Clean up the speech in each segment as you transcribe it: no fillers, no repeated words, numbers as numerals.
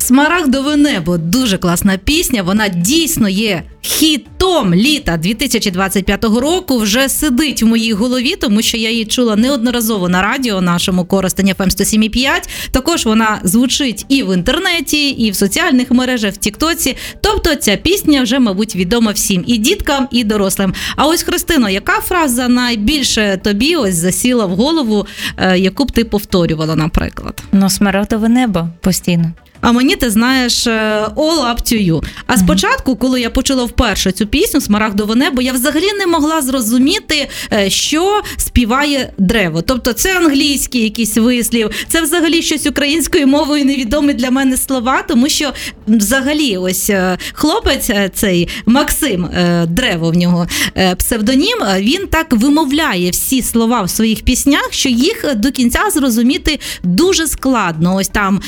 «Смарагдове небо» – дуже класна пісня, вона дійсно є хітом літа 2025 року, вже сидить в моїй голові, тому що я її чула неодноразово на радіо нашому Коростень FM 107.5. Також вона звучить і в інтернеті, і в соціальних мережах, в Тіктоці. Тобто ця пісня вже, мабуть, відома всім, і діткам, і дорослим. А ось, Христино, яка фраза найбільше тобі ось засіла в голову, яку б ти повторювала, наприклад? «Смарагдове небо» постійно. А мені, ти знаєш, «All up to you». А спочатку, коли я почула вперше цю пісню «Смарагдове небо», я взагалі не могла зрозуміти, що співає Древо. Тобто це англійський якийсь вислів, це взагалі щось українською мовою невідомі для мене слова, тому що взагалі ось хлопець цей Максим, Древо в нього псевдонім, він так вимовляє всі слова в своїх піснях, що їх до кінця зрозуміти дуже складно. Ось там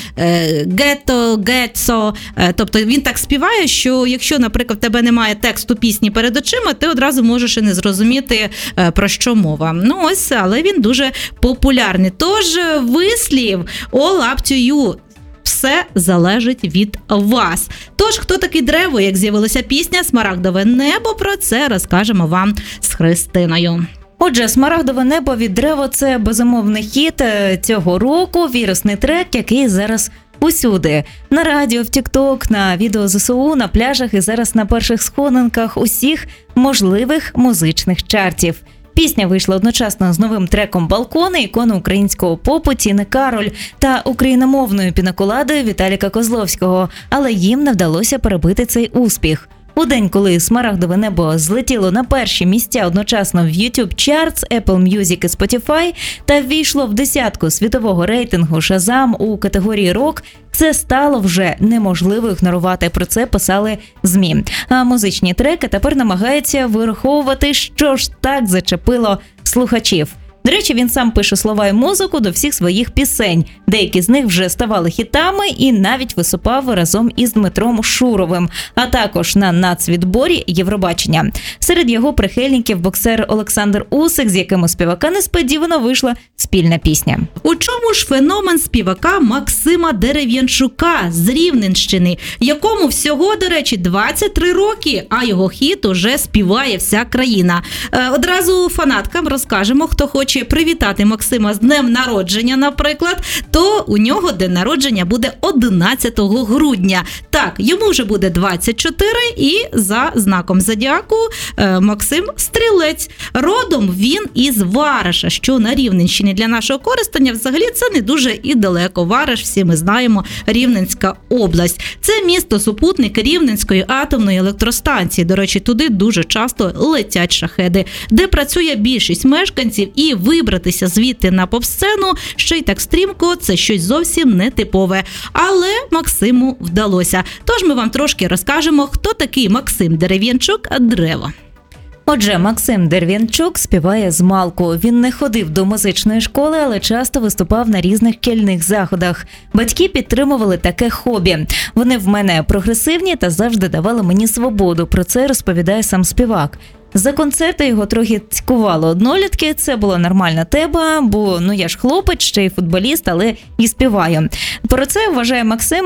гетто, тобто він так співає, що якщо, наприклад, в тебе немає тексту пісні перед очима, ти одразу можеш і не зрозуміти, про що мова. Ну ось, але він дуже популярний. Тож вислів «All up to you» – все залежить від вас. Тож, хто такий Древо, як з'явилася пісня «Смарагдове небо», про це розкажемо вам з Христиною. Отже, «Смарагдове небо» від Древо – це безумовний хіт цього року, вірусний трек, який зараз усюди. На радіо, в Тікток, на відео ЗСУ, на пляжах і зараз на перших сходинках усіх можливих музичних чартів. Пісня вийшла одночасно з новим треком «Балкони», ікони українського попу Тіни Кароль та україномовною пінаколадою Віталіка Козловського, але їм не вдалося перебити цей успіх. У день, коли «Смарагдове небо» злетіло на перші місця одночасно в YouTube Charts, Apple Music і Spotify та ввійшло в десятку світового рейтингу Shazam у категорії рок, це стало вже неможливо ігнорувати, про це писали ЗМІ. А музичні треки тепер намагаються вираховувати, що ж так зачепило слухачів. До речі, він сам пише слова і музику до всіх своїх пісень. Деякі з них вже ставали хітами і навіть виступав разом із Дмитром Шуровим, а також на нацвідборі Євробачення. Серед його прихильників боксер Олександр Усик, з яким у співака несподівано вийшла спільна пісня. У чому ж феномен співака Максима Дерев'янчука з Рівненщини, якому всього, до речі, 23 роки, а його хіт уже співає вся країна. Одразу фанаткам розкажемо, хто хоче привітати Максима з днем народження, наприклад, то у нього день народження буде 11 грудня. Так, йому вже буде 24 і за знаком зодіаку Максим Стрілець. Родом він із Вараша, що на Рівненщині. Для нашого Коростеня взагалі це не дуже і далеко. Вараш, всі ми знаємо, Рівненська область. Це місто-супутник Рівненської атомної електростанції. До речі, туди дуже часто летять шахеди, де працює більшість мешканців, і вибратися звідти на поп-сцену ще й так стрімко – це щось зовсім нетипове. Але Максиму вдалося. Тож ми вам трошки розкажемо, хто такий Максим Дерев'янчук Древо. Отже, Максим Дерев'янчук співає змалку. Він не ходив до музичної школи, але часто виступав на різних шкільних заходах. Батьки підтримували таке хобі. Вони в мене прогресивні та завжди давали мені свободу. Про це розповідає сам співак. За концерти його трохи цькувало однолітки, це була нормальна тема, бо я ж хлопець, ще й футболіст, але і співаю. Про це вважає Максим,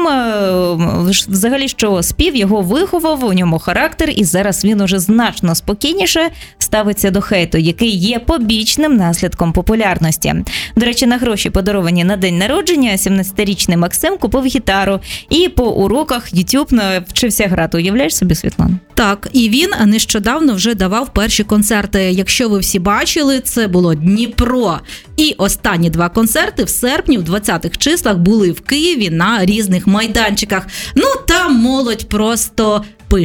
взагалі, що спів його виховав, у ньому характер, і зараз він уже значно спокійніше ставиться до хейту, який є побічним наслідком популярності. До речі, на гроші, подаровані на день народження, 17-річний Максим купив гітару і по уроках YouTube навчився грати. Уявляєш собі, Світлана? Так, і він нещодавно вже давав перші концерти. Якщо ви всі бачили, це було Дніпро. І останні 2 концерти в серпні, в 20-х числах, були в Києві на різних майданчиках. Там молодь просто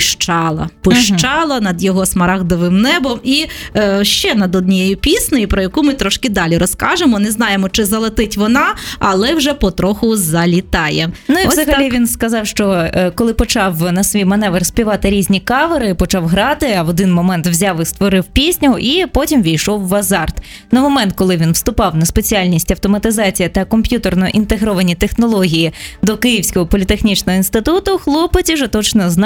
пищала над його «Смарагдовим небом» і ще над однією піснею, про яку ми трошки далі розкажемо. Не знаємо, чи залетить вона, але вже потроху залітає. І взагалі він сказав, що коли почав на свій маневр співати різні кавери, почав грати, а в один момент взяв і створив пісню, і потім війшов в азарт. На момент, коли він вступав на спеціальність автоматизація та комп'ютерно інтегровані технології до Київського політехнічного інституту, хлопець уже точно знав, що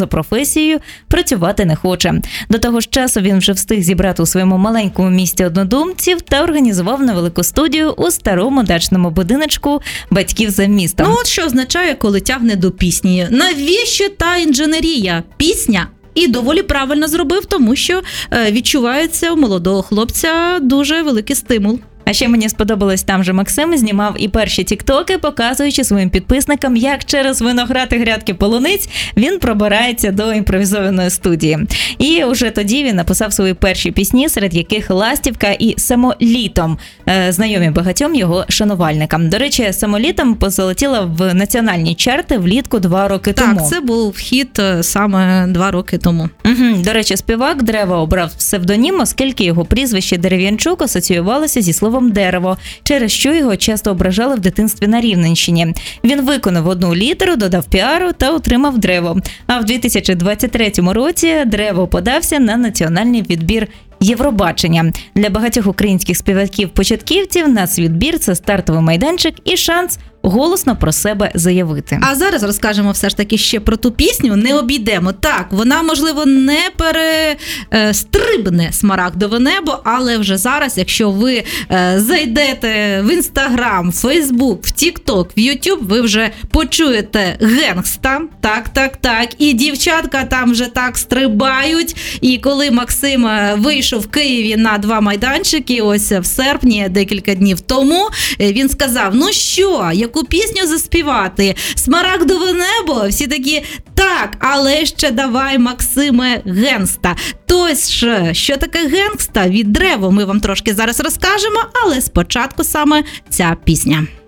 за професією працювати не хоче. До того ж часу він вже встиг зібрати у своєму маленькому місті однодумців та організував невелику студію у старому дачному будиночку батьків за містом. Ну от що означає, коли тягне до пісні. Навіщо та інженерія? Пісня. І доволі правильно зробив, тому що відчувається у молодого хлопця дуже великий стимул. А ще мені сподобалось, там же Максим знімав і перші тіктоки, показуючи своїм підписникам, як через виноград і грядки полуниць він пробирається до імпровізованої студії. І уже тоді він написав свої перші пісні, серед яких «Ластівка» і «Самолітом», знайомі багатьом його шанувальникам. До речі, «Самолітом» позолотіла в національні чарти влітку 2 роки тому. Так, це був хіт саме 2 роки тому. До речі, співак Древо обрав псевдонім, оскільки його прізвище Дерев'янчук асоціювалося зі словом «дерево», через що його часто ображали в дитинстві на Рівненщині. Він виконав одну літеру, додав піару та отримав Древо. А в 2023 році Древо подався на національний відбір Євробачення. Для багатьох українських співаків-початківців нацвідбір – це стартовий майданчик і шанс голосно про себе заявити. А зараз розкажемо все ж таки ще про ту пісню, не обійдемо. Так, вона, можливо, не перестрибне смарагдове небо, але вже зараз, якщо ви зайдете в Інстаграм, в Фейсбук, в Тікток, в Ютуб, ви вже почуєте генгста, так, і дівчатка там вже так стрибають. І коли Максим вийшов в Києві на 2 майданчики, ось в серпні, декілька днів тому, він сказав, ну що, яку пісню заспівати? Смарагдове небо? Всі такі, так, але ще давай, Максиме, генгста. Тож, що таке генгста від Древо, ми вам трошки зараз розкажемо, але спочатку саме ця пісня.